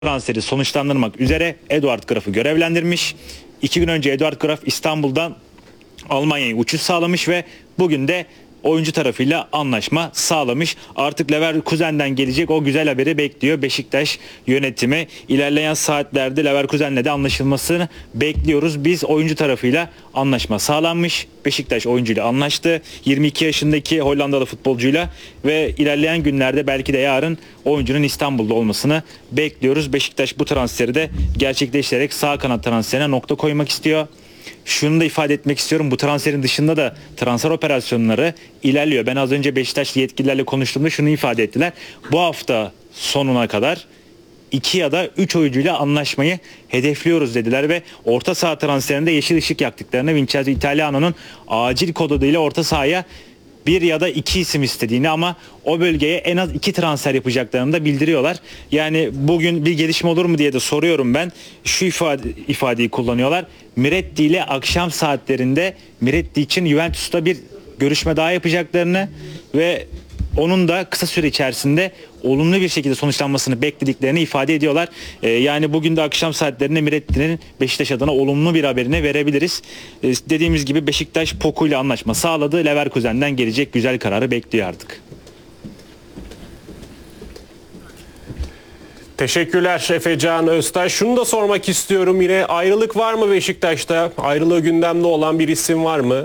transferi sonuçlandırmak üzere Eduard Graf'ı görevlendirmiş. 2 gün önce Eduard Graf İstanbul'dan Almanya'ya uçuş sağlamış ve bugün de oyuncu tarafıyla anlaşma sağlamış. Artık Leverkusen'den gelecek o güzel haberi bekliyor Beşiktaş yönetimi. İlerleyen saatlerde Leverkusen'le de anlaşılmasını bekliyoruz. Biz oyuncu tarafıyla anlaşma sağlanmış. Beşiktaş oyuncuyla anlaştı. 22 yaşındaki Hollandalı futbolcuyla ve ilerleyen günlerde belki de yarın oyuncunun İstanbul'da olmasını bekliyoruz. Beşiktaş bu transferi de gerçekleştirerek sağ kanat transferine nokta koymak istiyor. Şunu da ifade etmek istiyorum. Bu transferin dışında da transfer operasyonları ilerliyor. Ben az önce Beşiktaşlı yetkililerle konuştuğumda şunu ifade ettiler. Bu hafta sonuna kadar 2 ya da 3 oyuncuyla anlaşmayı hedefliyoruz dediler ve orta saha transferinde yeşil ışık yaktıklarını, Vincenzo Italiano'nun acil kod adıyla orta sahaya 1 ya da 2 isim istediğini ama o bölgeye en az 2 transfer yapacaklarını da bildiriyorlar. Yani bugün bir gelişme olur mu diye de soruyorum ben. Şu ifadeyi kullanıyorlar. Miretti ile akşam saatlerinde Miretti için Juventus'ta bir görüşme daha yapacaklarını ve onun da kısa süre içerisinde olumlu bir şekilde sonuçlanmasını beklediklerini ifade ediyorlar. Yani bugün de akşam saatlerinde Miretti'nin Beşiktaş adına olumlu bir haberini verebiliriz. Dediğimiz gibi Beşiktaş Poku ile anlaşma sağladı. Leverkusen'den gelecek güzel kararı bekliyor artık. Teşekkürler Efecan Öztaş. Şunu da sormak istiyorum yine. Ayrılık var mı Beşiktaş'ta? Ayrılığı gündemde olan bir isim var mı?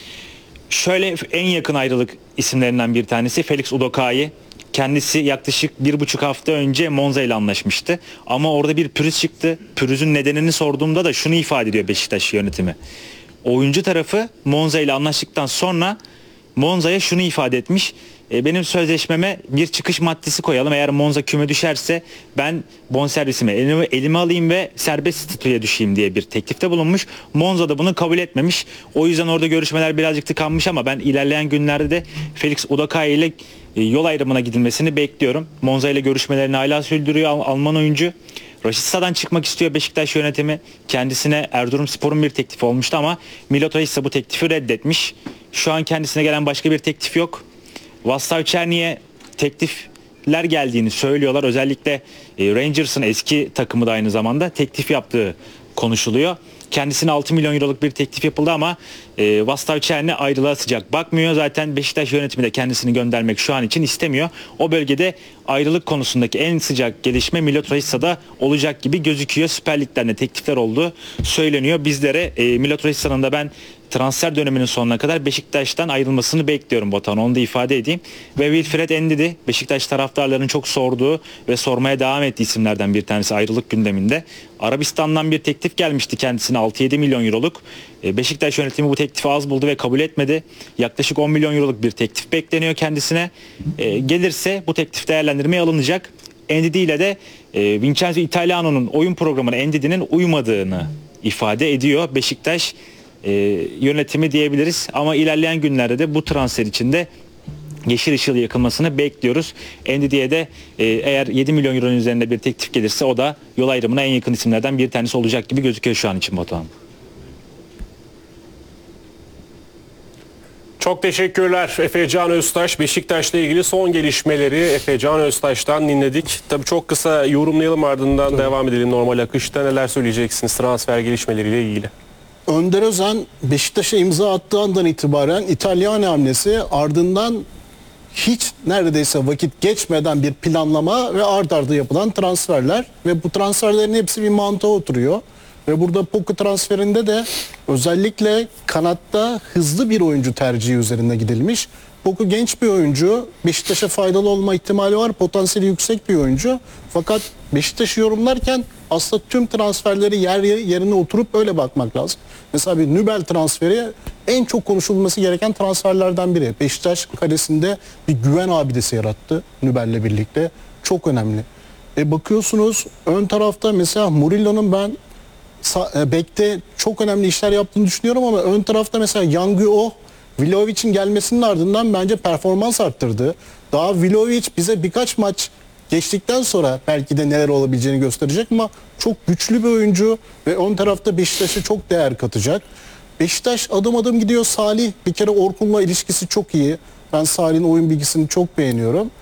Şöyle en yakın ayrılık isimlerinden bir tanesi Felix Udokai. Kendisi yaklaşık 1,5 hafta önce Monza ile anlaşmıştı. Ama orada bir pürüz çıktı. Pürüzün nedenini sorduğumda da şunu ifade ediyor Beşiktaş yönetimi. Oyuncu tarafı Monza ile anlaştıktan sonra Monza'ya şunu ifade etmiş. Benim sözleşmeme bir çıkış maddesi koyalım. Eğer Monza küme düşerse ben bonservisimi elime alayım ve serbest statüye düşeyim diye bir teklifte bulunmuş. Monza da bunu kabul etmemiş. O yüzden orada görüşmeler birazcık tıkanmış ama ben ilerleyen günlerde de Felix Udokai ile yol ayrımına gidilmesini bekliyorum. Monza ile görüşmelerini hala sürdürüyor Alman oyuncu. Raşitsa'dan çıkmak istiyor Beşiktaş yönetimi. Kendisine Erzurumspor'un bir teklifi olmuştu ama Milot Rashica bu teklifi reddetmiş. Şu an kendisine gelen başka bir teklif yok. Vaslav Černi'ye teklifler geldiğini söylüyorlar. Özellikle Rangers'ın eski takımı da aynı zamanda teklif yaptığı konuşuluyor. Kendisine 6 milyon euroluk bir teklif yapıldı ama Vaslav Černi ayrılığa sıcak bakmıyor. Zaten Beşiktaş yönetimi de kendisini göndermek şu an için istemiyor. O bölgede ayrılık konusundaki en sıcak gelişme Milot Rashica'da olacak gibi gözüküyor. Süper Lig'den de teklifler olduğu söyleniyor. Bizlere Milot Rashica'nın da ben transfer döneminin sonuna kadar Beşiktaş'tan ayrılmasını bekliyorum Batuhan. Onu da ifade edeyim. Ve Wilfred Ndidi Beşiktaş taraftarlarının çok sorduğu ve sormaya devam ettiği isimlerden bir tanesi ayrılık gündeminde. Arabistan'dan bir teklif gelmişti kendisine 6-7 milyon euroluk. Beşiktaş yönetimi bu teklifi az buldu ve kabul etmedi. Yaklaşık 10 milyon euroluk bir teklif bekleniyor kendisine. Gelirse bu teklif değerlendirmeye alınacak. Ndidi ile de Vincenzo Italiano'nun oyun programına Ndidi'nin uymadığını ifade ediyor Beşiktaş yönetimi diyebiliriz. Ama ilerleyen günlerde de bu transfer için de yeşil ışığı yakılmasını bekliyoruz. Ndidi'ye de eğer 7 milyon euronun üzerinde bir teklif gelirse o da yol ayrımına en yakın isimlerden bir tanesi olacak gibi gözüküyor şu an için Batuhan. Çok teşekkürler Efecan Öztaş. Beşiktaş'la ilgili son gelişmeleri Efecan Öztaş'tan dinledik. Tabii çok kısa yorumlayalım ardından devam edelim normal akışta. Neler söyleyeceksiniz transfer gelişmeleriyle ilgili? Önder Özen Beşiktaş'a imza attığı andan itibaren İtalyan hamlesi, ardından hiç neredeyse vakit geçmeden bir planlama ve art arda yapılan transferler ve bu transferlerin hepsi bir mantığa oturuyor. Ve burada Poku transferinde de özellikle kanatta hızlı bir oyuncu tercihi üzerine gidilmiş. Poku genç bir oyuncu, Beşiktaş'a faydalı olma ihtimali var, potansiyeli yüksek bir oyuncu. Fakat Beşiktaş'ı yorumlarken aslında tüm transferleri yerine oturup öyle bakmak lazım. Mesela bir Nübel transferi en çok konuşulması gereken transferlerden biri. Beşiktaş kalesinde bir güven abidesi yarattı Nübel'le birlikte. Çok önemli. Bakıyorsunuz ön tarafta mesela Murillo'nun ben bekte çok önemli işler yaptığını düşünüyorum ama ön tarafta mesela Yanguo Vlahovic'in gelmesinin ardından bence performans arttırdı. Daha Vlahovic bize birkaç maç geçtikten sonra belki de neler olabileceğini gösterecek ama çok güçlü bir oyuncu ve ön tarafta Beşiktaş'a çok değer katacak. Beşiktaş adım adım gidiyor. Salih bir kere Orkun'la ilişkisi çok iyi. Ben Salih'in oyun bilgisini çok beğeniyorum.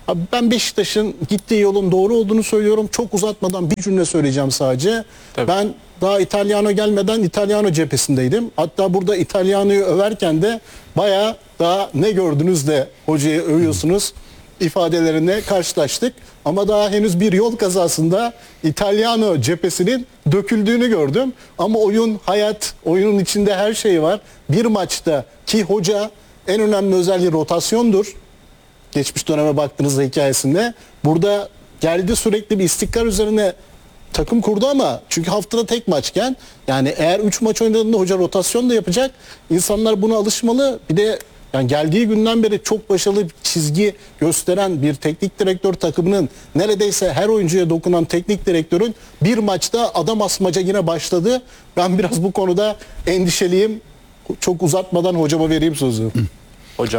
Abi ben Beşiktaş'ın gittiği yolun doğru olduğunu söylüyorum. Çok uzatmadan bir cümle söyleyeceğim sadece. Tabii. Ben daha Italiano gelmeden Italiano cephesindeydim. Hatta burada Italiano'yu överken de bayağı daha ne gördünüz de hocayı övüyorsunuz ifadelerine karşılaştık. Ama daha henüz bir yol kazasında Italiano cephesinin döküldüğünü gördüm. Ama oyun, hayat, oyunun içinde her şey var. Bir maçta ki hoca en önemli özelliği rotasyondur. Geçmiş döneme baktığınızda hikayesinde. Burada geldi sürekli bir istikrar üzerine takım kurdu ama çünkü haftada tek maçken yani eğer 3 maç oynadığında hoca rotasyon da yapacak. İnsanlar buna alışmalı. Bir de yani geldiği günden beri çok başarılı bir çizgi gösteren bir teknik direktör takımının neredeyse her oyuncuya dokunan teknik direktörün bir maçta adam asmaca yine başladı. Ben biraz bu konuda endişeliyim. Çok uzatmadan hocama vereyim sözü. Hocam.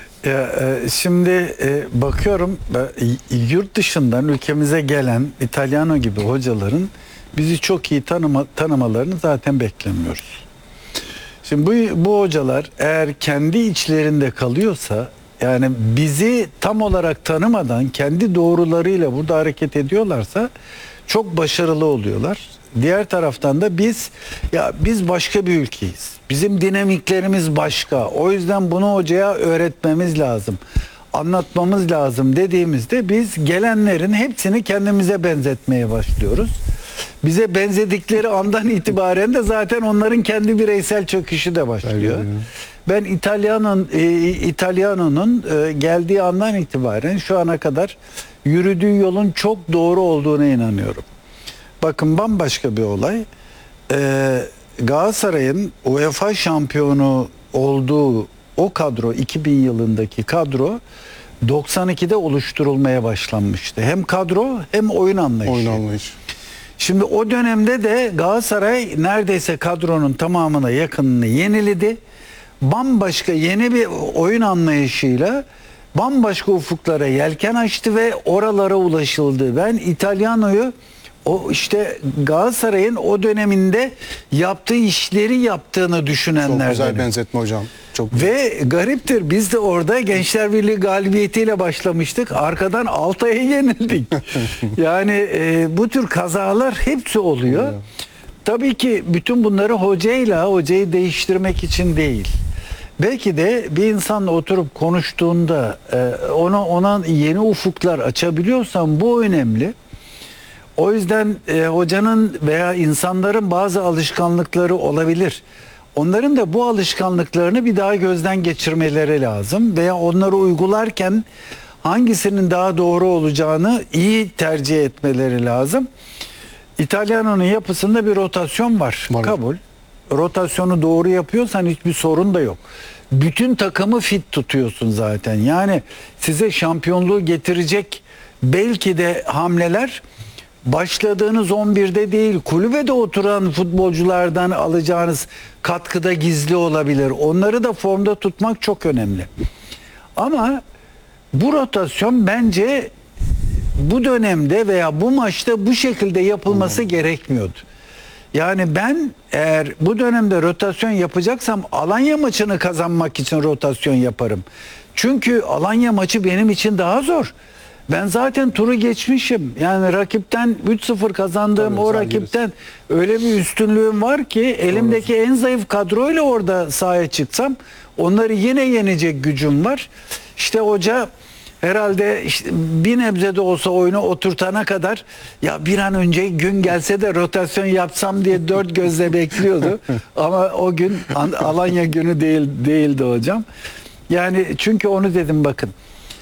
Şimdi bakıyorum yurt dışından ülkemize gelen İtalyano gibi hocaların bizi çok iyi tanımalarını zaten beklemiyoruz. Şimdi bu hocalar eğer kendi içlerinde kalıyorsa yani bizi tam olarak tanımadan kendi doğrularıyla burada hareket ediyorlarsa çok başarılı oluyorlar. Diğer taraftan da biz başka bir ülkeyiz. Bizim dinamiklerimiz başka. O yüzden bunu hocaya öğretmemiz lazım. Anlatmamız lazım dediğimizde biz gelenlerin hepsini kendimize benzetmeye başlıyoruz. Bize benzedikleri andan itibaren de zaten onların kendi bireysel çöküşü de başlıyor. Ben İtalyano'nun geldiği andan itibaren şu ana kadar yürüdüğü yolun çok doğru olduğuna inanıyorum. Bakın bambaşka bir olay. Galatasaray'ın UEFA şampiyonu olduğu o kadro 2000 yılındaki kadro 92'de oluşturulmaya başlanmıştı. Hem kadro hem oyun anlayışı. Oyun anlayışı. Şimdi o dönemde de Galatasaray neredeyse kadronun tamamına yakınını yeniledi. Bambaşka yeni bir oyun anlayışıyla bambaşka ufuklara yelken açtı ve oralara ulaşıldı. Ben İtalyano'yu o işte Galatasaray'ın o döneminde yaptığı işleri yaptığını düşünenlerden. Çok güzel benzetme hocam. Çok güzel. Ve gariptir biz de orada Gençler Birliği galibiyetiyle başlamıştık. Arkadan Altay'a yenildik. Yani bu tür kazalar hepsi oluyor. Tabii ki bütün bunları hocayı değiştirmek için değil. Belki de bir insanla oturup konuştuğunda ona yeni ufuklar açabiliyorsan bu önemli. O yüzden hocanın veya insanların bazı alışkanlıkları olabilir. Onların da bu alışkanlıklarını bir daha gözden geçirmeleri lazım veya onları uygularken hangisinin daha doğru olacağını iyi tercih etmeleri lazım. İtalyano'nun yapısında bir rotasyon var. Kabul. Rotasyonu doğru yapıyorsan hiçbir sorun da yok. Bütün takımı fit tutuyorsun zaten. Yani size şampiyonluğu getirecek belki de hamleler başladığınız 11'de değil, kulübede oturan futbolculardan alacağınız katkıda gizli olabilir. Onları da formda tutmak çok önemli. Ama bu rotasyon bence bu dönemde veya bu maçta bu şekilde yapılması gerekmiyordu. Yani ben eğer bu dönemde rotasyon yapacaksam Alanya maçını kazanmak için rotasyon yaparım. Çünkü Alanya maçı benim için daha zor. Ben zaten turu geçmişim. Yani rakipten 3-0 kazandığım o rakipten öyle bir üstünlüğüm var ki elimdeki en zayıf kadroyla orada sahaya çıksam onları yine yenecek gücüm var. İşte hoca herhalde bir nebze de olsa oyunu oturtana kadar ya bir an önce gün gelse de rotasyon yapsam diye dört gözle bekliyordu. Ama o gün Alanya günü değildi hocam. Yani çünkü onu dedim bakın.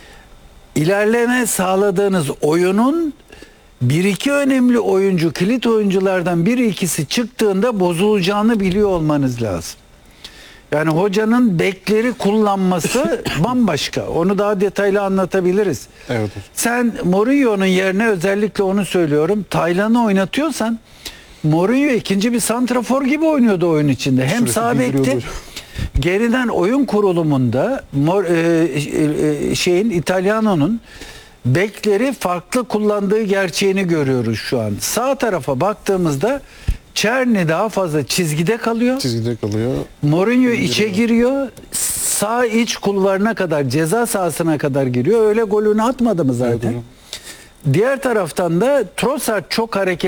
İlerleme sağladığınız oyunun bir iki önemli oyuncu, kilit oyunculardan biri ikisi çıktığında bozulacağını biliyor olmanız lazım. Yani hocanın bekleri kullanması bambaşka. Onu daha detaylı anlatabiliriz. Evet. Sen Mourinho'nun yerine özellikle onu söylüyorum. Taylan'ı oynatıyorsan Mourinho ikinci bir santrafor gibi oynuyordu oyun içinde. Hem sağ bekte geriden oyun kurulumunda İtalyano'nun bekleri farklı kullandığı gerçeğini görüyoruz şu an. Sağ tarafa baktığımızda Çerni daha fazla çizgide kalıyor. Çizgide kalıyor. Mourinho içe giriyor. sağ iç kulvarına kadar, ceza sahasına kadar giriyor. Öyle golünü atmadı mı zaten? Diğer taraftan da Trossard çok hareketli.